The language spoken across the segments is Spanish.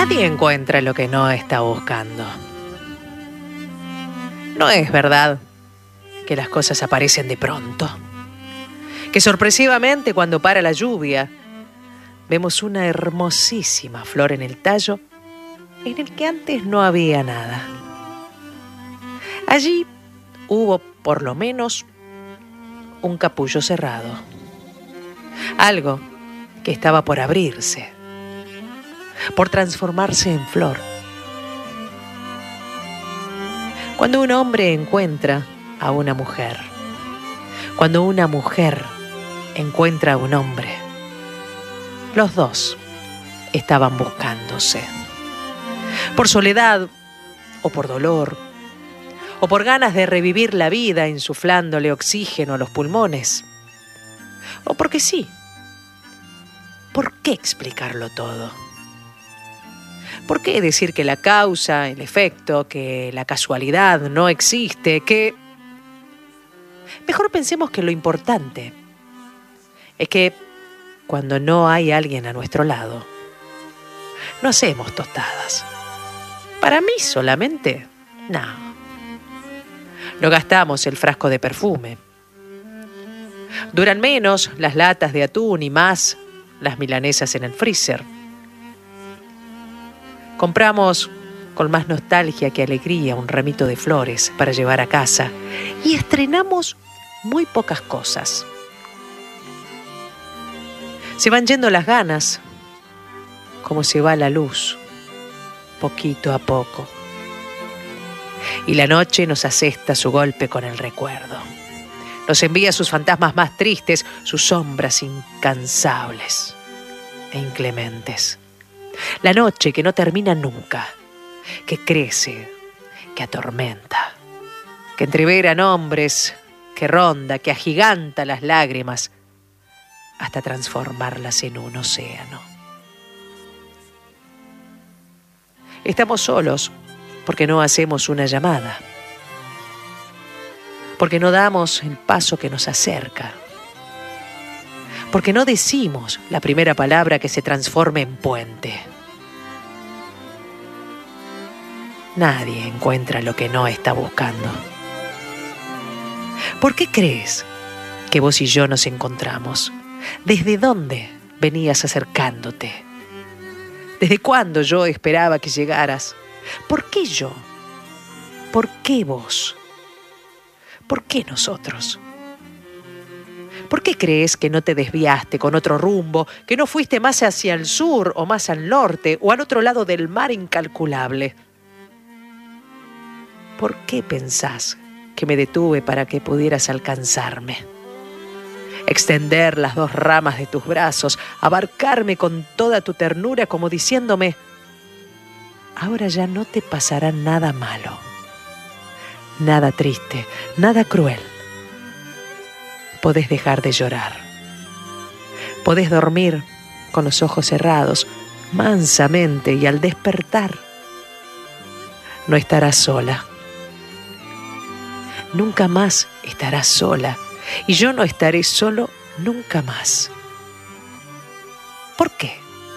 Nadie encuentra lo que no está buscando. No es verdad que las cosas aparecen de pronto, que sorpresivamente cuando para la lluvia vemos una hermosísima flor en el tallo en el que antes no había nada. Allí hubo por lo menos un capullo cerrado, algo que estaba por abrirse, por transformarse en flor. Cuando un hombre encuentra a una mujer, cuando una mujer encuentra a un hombre, los dos estaban buscándose. Por soledad, o por dolor, o por ganas de revivir la vida insuflándole oxígeno a los pulmones, o porque sí. ¿Por qué explicarlo todo? ¿Por qué decir que la causa, el efecto, que la casualidad no existe, que... Mejor pensemos que lo importante es que cuando no hay alguien a nuestro lado, no hacemos tostadas. Para mí solamente, no. No gastamos el frasco de perfume. Duran menos las latas de atún y más las milanesas en el freezer. Compramos con más nostalgia que alegría un ramito de flores para llevar a casa y estrenamos muy pocas cosas. Se van yendo las ganas, como se va la luz, poquito a poco. Y la noche nos asesta su golpe con el recuerdo. Nos envía sus fantasmas más tristes, sus sombras incansables e inclementes. La noche que no termina nunca, que crece, que atormenta, que entrevera nombres, que ronda, que agiganta las lágrimas hasta transformarlas en un océano. Estamos solos porque no hacemos una llamada, porque no damos el paso que nos acerca, porque no decimos la primera palabra que se transforme en puente. Nadie encuentra lo que no está buscando. ¿Por qué crees que vos y yo nos encontramos? ¿Desde dónde venías acercándote? ¿Desde cuándo yo esperaba que llegaras? ¿Por qué yo? ¿Por qué vos? ¿Por qué nosotros? ¿Por qué crees que no te desviaste con otro rumbo, que no fuiste más hacia el sur o más al norte o al otro lado del mar incalculable? ¿Por qué pensás que me detuve para que pudieras alcanzarme? Extender las dos ramas de tus brazos, abarcarme con toda tu ternura como diciéndome: ahora ya no te pasará nada malo, nada triste, nada cruel. Podés dejar de llorar. Podés dormir con los ojos cerrados, mansamente, y al despertar no estarás sola. Nunca más estarás sola, y yo no estaré solo nunca más. ¿Por qué?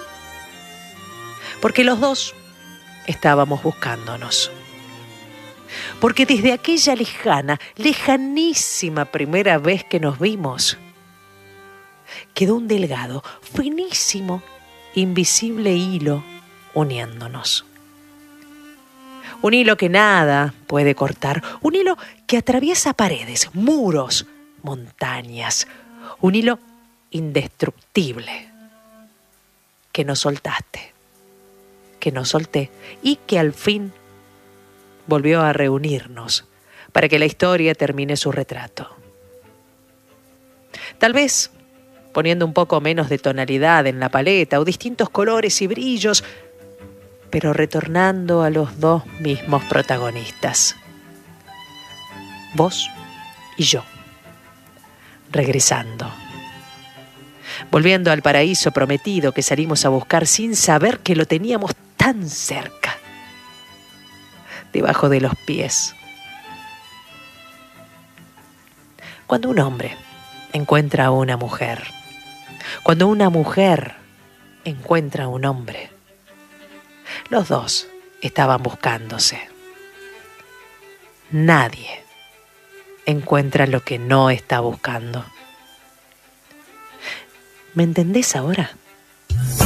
Porque los dos estábamos buscándonos. Porque desde aquella lejana, lejanísima primera vez que nos vimos, quedó un delgado, finísimo, invisible hilo uniéndonos. Un hilo que nada puede cortar, un hilo que atraviesa paredes, muros, montañas, un hilo indestructible que no soltaste, que no solté y que al fin volvió a reunirnos para que la historia termine su retrato. Tal vez poniendo un poco menos de tonalidad en la paleta o distintos colores y brillos, pero retornando a los dos mismos protagonistas. Vos y yo. Regresando. Volviendo al paraíso prometido que salimos a buscar sin saber que lo teníamos tan cerca. Debajo de los pies. Cuando un hombre encuentra a una mujer, cuando una mujer encuentra a un hombre, Los dos estaban buscándose. Nadie encuentra lo que no está buscando. ¿Me entendés ahora?